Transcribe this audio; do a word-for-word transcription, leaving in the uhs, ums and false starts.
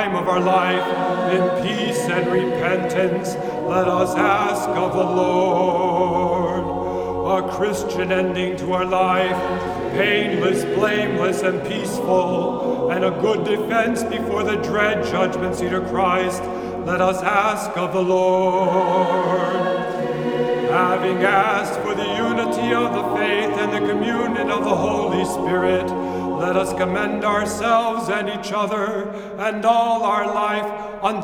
Time of our life, in peace and repentance, let us ask of the Lord. A Christian ending to our life, painless, blameless, and peaceful, and a good defense before the dread judgment seat of Christ, let us ask of the Lord. Having asked for the unity of the faith and the communion of the Holy Spirit, let us commend ourselves and each other and all our life unto